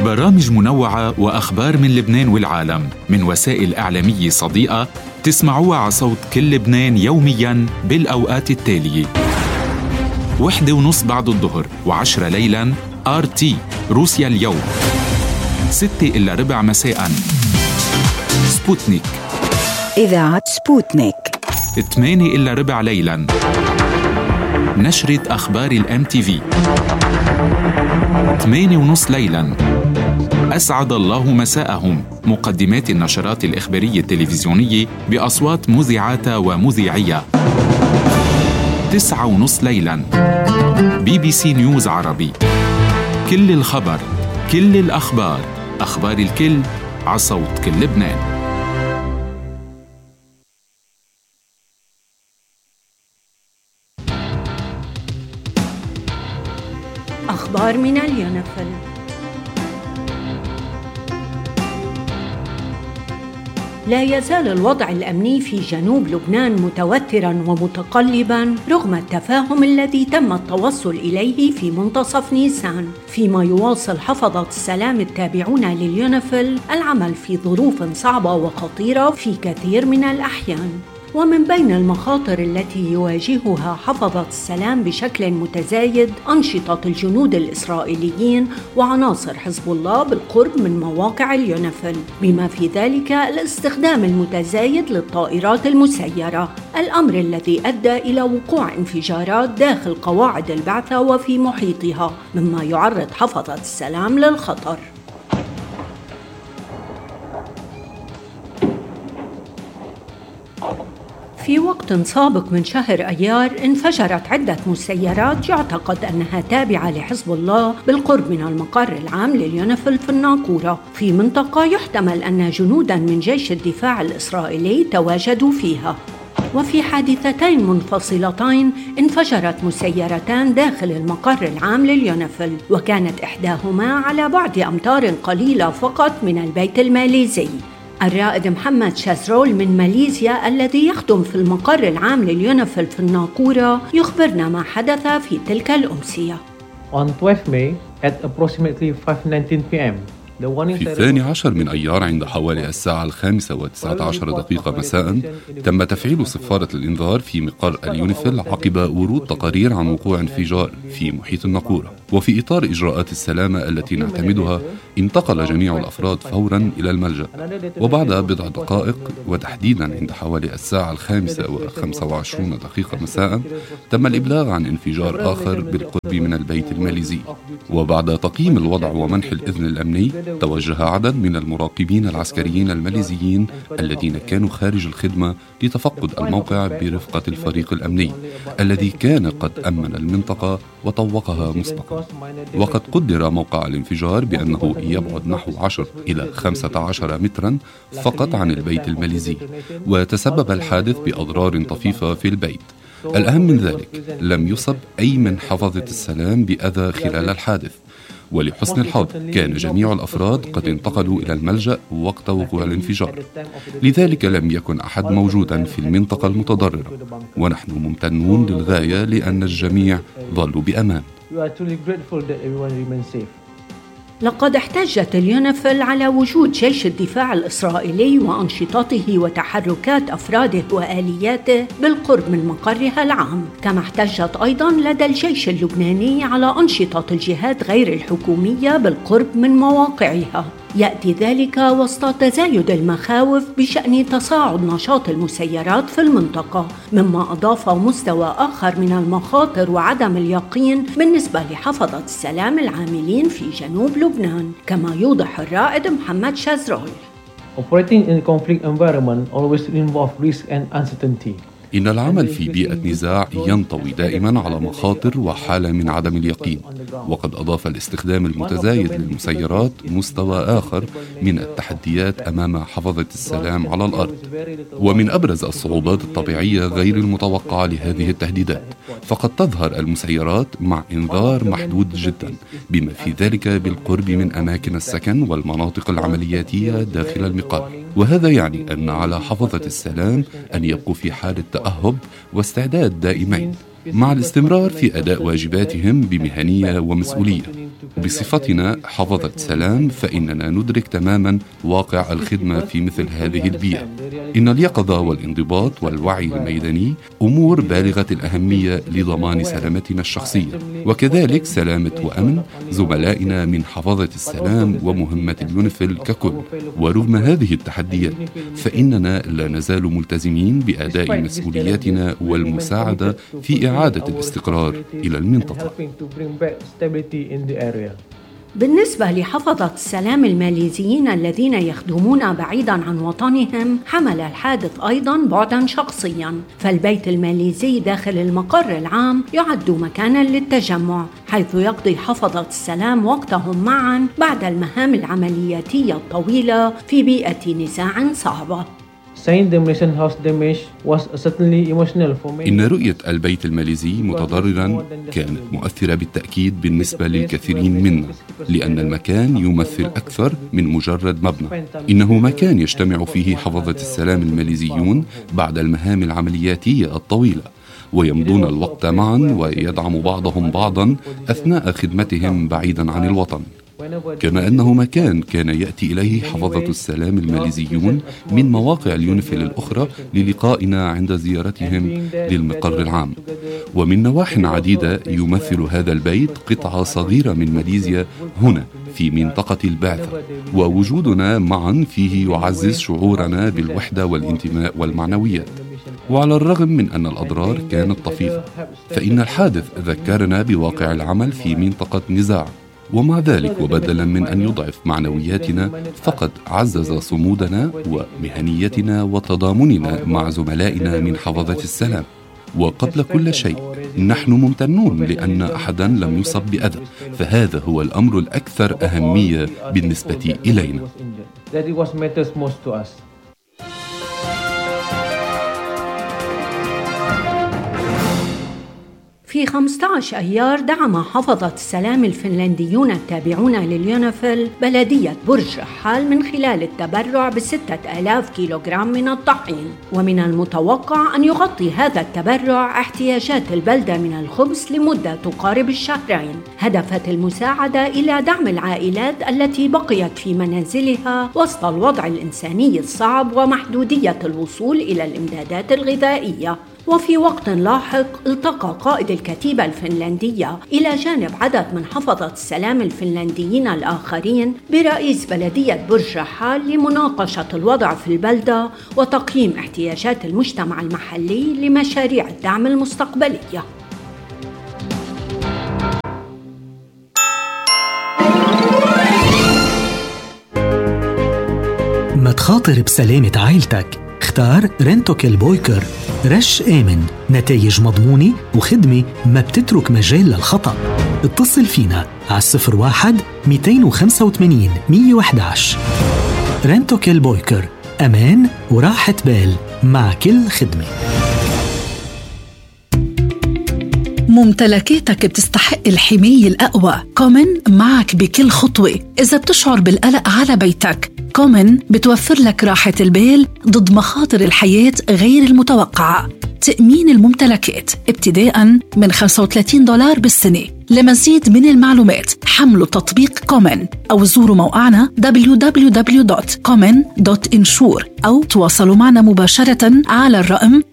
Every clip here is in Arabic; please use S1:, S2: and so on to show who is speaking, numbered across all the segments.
S1: برامج منوعة وأخبار من لبنان والعالم من وسائل إعلامية صديقة تسمعوها على صوت كل لبنان يومياً بالأوقات التالية: 1:30 بعد الظهر و10 ليلاً RT روسيا اليوم، 6:15 مساءً سبوتنيك
S2: إذاعة سبوتنيك،
S1: 8:15 ليلاً نشرة أخبار الMTV، 8:30 ليلاً أسعد الله مساءهم مقدمات النشرات الإخبارية التلفزيونية بأصوات مذيعاتها ومذيعيها، 9:30 ليلاً BBC نيوز عربي، كل الخبر، كل الأخبار، أخبار الكل على صوت كل لبنان.
S3: أخبار من اليونفل. لا يزال الوضع الأمني في جنوب لبنان متوتراً ومتقلباً رغم التفاهم الذي تم التوصل إليه في منتصف نيسان، فيما يواصل حفظة السلام التابعون لليونفل العمل في ظروف صعبة وخطيرة في كثير من الأحيان. ومن بين المخاطر التي يواجهها حفظة السلام بشكل متزايد أنشطة الجنود الإسرائيليين وعناصر حزب الله بالقرب من مواقع اليونفل، بما في ذلك الاستخدام المتزايد للطائرات المسيرة، الأمر الذي أدى إلى وقوع انفجارات داخل قواعد البعثة وفي محيطها، مما يعرض حفظة السلام للخطر. في وقت سابق من شهر أيار انفجرت عدة مسيرات يعتقد أنها تابعة لحزب الله بالقرب من المقر العام لليونفل في الناقورة، في منطقة يحتمل أن جنوداً من جيش الدفاع الإسرائيلي تواجدوا فيها. وفي حادثتين منفصلتين انفجرت مسيرتان داخل المقر العام لليونفل، وكانت إحداهما على بعد أمتار قليلة فقط من البيت الماليزي. الرائد محمد شازرول من ماليزيا الذي يخدم في المقر العام لليونفل في الناقورة يخبرنا ما حدث في تلك الأمسية.
S4: On 12 May at approximately 5:19 p.m.
S5: في 12 من أيار عند حوالي الساعة 5:19 مساء تم تفعيل صفارة الإنذار في مقر اليونفل عقب ورود تقارير عن وقوع انفجار في محيط الناقورة. وفي إطار إجراءات السلامة التي نعتمدها انتقل جميع الأفراد فورا إلى الملجأ، وبعد بضع دقائق وتحديدا عند حوالي الساعة 5:25 مساء تم الإبلاغ عن انفجار آخر بالقرب من البيت الماليزي. وبعد تقييم الوضع ومنح الإذن الأمني توجه عدد من المراقبين العسكريين الماليزيين الذين كانوا خارج الخدمة لتفقد الموقع برفقة الفريق الأمني الذي كان قد أمن المنطقة وطوقها مسبقا. وقد قدر موقع الانفجار بأنه يبعد نحو 10 إلى 15 مترا فقط عن البيت الماليزي، وتسبب الحادث بأضرار طفيفة في البيت. الأهم من ذلك لم يصب أي من حفظة السلام بأذى خلال الحادث، ولحسن الحظ كان جميع الأفراد قد انتقلوا إلى الملجأ وقت وقوع الانفجار، لذلك لم يكن أحد موجودا في المنطقة المتضررة، ونحن ممتنون للغاية لأن الجميع ظلوا بأمان.
S3: لقد احتجت اليونفل على وجود جيش الدفاع الإسرائيلي وأنشطته وتحركات أفراده وآلياته بالقرب من مقرها العام، كما احتجت أيضاً لدى الجيش اللبناني على أنشطة الجهات غير الحكومية بالقرب من مواقعها. يأتي ذلك وسط تزايد المخاوف بشأن تصاعد نشاط المسيرات في المنطقة، مما أضاف مستوى آخر من المخاطر وعدم اليقين بالنسبة لحفظة السلام العاملين في جنوب لبنان، كما يوضح الرائد محمد شازرول.
S4: Operating in a conflict environment always involves risk and uncertainty.
S5: إن العمل في بيئة نزاع ينطوي دائما على مخاطر وحالة من عدم اليقين، وقد أضاف الاستخدام المتزايد للمسيرات مستوى آخر من التحديات أمام حفظة السلام على الأرض. ومن أبرز الصعوبات الطبيعية غير المتوقعة لهذه التهديدات، فقد تظهر المسيرات مع إنذار محدود جدا، بما في ذلك بالقرب من أماكن السكن والمناطق العملياتية داخل المقر. وهذا يعني أن على حفظة السلام أن يبقوا في حالة تأهب واستعداد دائمين، مع الاستمرار في أداء واجباتهم بمهنية ومسؤولية. بصفتنا حفظة سلام فإننا ندرك تماما واقع الخدمة في مثل هذه البيئة. إن اليقظة والانضباط والوعي الميداني أمور بالغة الأهمية لضمان سلامتنا الشخصية، وكذلك سلامة وأمن زملائنا من حفظة السلام ومهمة اليونيفيل ككل. ورغم هذه التحديات فإننا لا نزال ملتزمين بأداء مسؤولياتنا والمساعدة في إعادة الاستقرار إلى المنطقة.
S3: بالنسبة لحفظة السلام الماليزيين الذين يخدمون بعيداً عن وطنهم، حمل الحادث أيضاً بعداً شخصياً، فالبيت الماليزي داخل المقر العام يعد مكاناً للتجمع، حيث يقضي حفظة السلام وقتهم معاً بعد المهام العملياتية الطويلة في بيئة نزاع صعبة.
S5: إن رؤية البيت الماليزي متضرراً كانت مؤثرة بالتأكيد بالنسبة للكثيرين منا، لأن المكان يمثل أكثر من مجرد مبنى. إنه مكان يجتمع فيه حفظة السلام الماليزيون بعد المهام العملياتية الطويلة، ويمضون الوقت معاً ويدعم بعضهم بعضاً أثناء خدمتهم بعيداً عن الوطن. كما أنه مكان كان يأتي إليه حفظة السلام الماليزيون من مواقع اليونيفيل الأخرى للقائنا عند زيارتهم للمقر العام. ومن نواح عديدة يمثل هذا البيت قطعة صغيرة من ماليزيا هنا في منطقة البعثة، ووجودنا معا فيه يعزز شعورنا بالوحدة والانتماء والمعنويات. وعلى الرغم من أن الأضرار كانت طفيفة، فإن الحادث ذكرنا بواقع العمل في منطقة نزاع، ومع ذلك وبدلا من أن يضعف معنوياتنا فقد عزز صمودنا ومهنيتنا وتضامننا مع زملائنا من حفظة السلام. وقبل كل شيء نحن ممتنون لأن أحدا لم يصب بأذى، فهذا هو الأمر الأكثر أهمية بالنسبة إلينا.
S3: في 15 أيار دعم حفظة السلام الفنلنديون التابعون لليونيفيل بلدية برج رحال من خلال التبرع ب6,000 كيلوغرام من الطحين، ومن المتوقع أن يغطي هذا التبرع احتياجات البلدة من الخبز لمدة تقارب الشهرين. هدفت المساعدة إلى دعم العائلات التي بقيت في منازلها وسط الوضع الإنساني الصعب ومحدودية الوصول إلى الإمدادات الغذائية. وفي وقت لاحق التقى قائد الكتيبة الفنلندية إلى جانب عدد من حفظة السلام الفنلنديين الآخرين برئيس بلدية برج رحال لمناقشة الوضع في البلدة وتقييم احتياجات المجتمع المحلي لمشاريع الدعم المستقبلية.
S6: ما تخاطر بسلامة عائلتك، اختار رنتوكيل بويكر. رش آمن، نتائج مضمونة وخدمة ما بتترك مجال للخطأ. اتصل فينا على 01-285-111. رنتوكيل بويكر، أمان وراحة بال مع كل خدمة.
S7: ممتلكاتك بتستحق الحماية الأقوى. كومن معك بكل خطوة. إذا بتشعر بالقلق على بيتك، كومن بتوفر لك راحة البال ضد مخاطر الحياة غير المتوقعة. تأمين الممتلكات ابتداءً من $35 بالسنة. لمزيد من المعلومات حملوا تطبيق كومن أو زوروا موقعنا www.common.insure أو تواصلوا معنا مباشرة على الرقم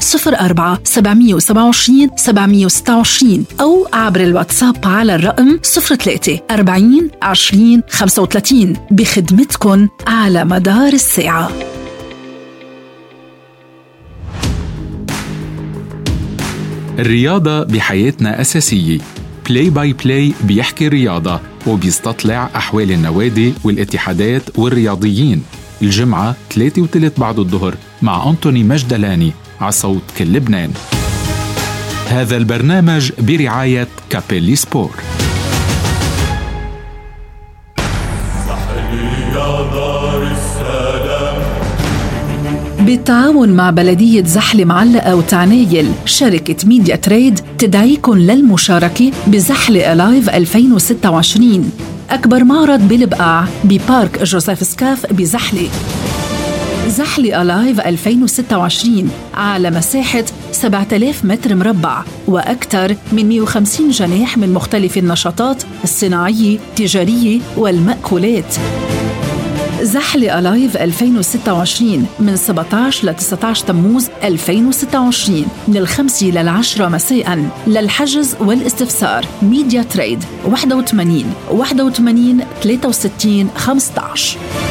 S7: 04-727-726 أو عبر الواتساب على الرقم 03-40-20-35 بخدمتكن على مدار الساعة.
S1: الرياضة بحياتنا أساسية. بلاي باي بلاي بيحكي الرياضة وبيستطلع أحوال النوادي والاتحادات والرياضيين. الجمعة 3:03 بعد الظهر مع أنتوني مجدلاني على صوت كل لبنان. هذا البرنامج برعاية كابيلي سبور.
S7: بالتعاون مع بلدية زحلة معلقة وتعنايل، شركة ميديا تريد تدعيكم للمشاركة بزحلة ألايف 2026، أكبر معرض بالبقاع ببارك جوزيف سكاف بزحلة. زحلة ألايف 2026 على مساحة 7000 متر مربع وأكثر من 150 جناح من مختلف النشاطات الصناعية، التجارية والمأكولات. زحلة ألايف 2026 من 17 ل 19 تموز 2026 من 5 إلى 10 مساء. للحجز والاستفسار ميديا تريد 81 63 15.